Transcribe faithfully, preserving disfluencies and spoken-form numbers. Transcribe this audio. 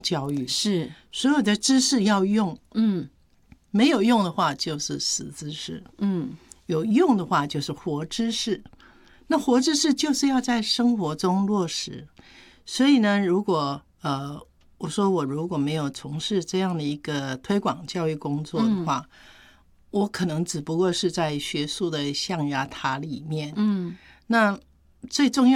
教育， 是所有的知识要用， 嗯没有用的话就是死知识， 嗯有用的话就是活知识。那活知识就是要在生活中落实。所以呢，如果呃，我说我如果没有从事这样的一个推广教育工作的话，嗯、我可能只不过是在学术的象牙塔里面。 嗯， 那最重要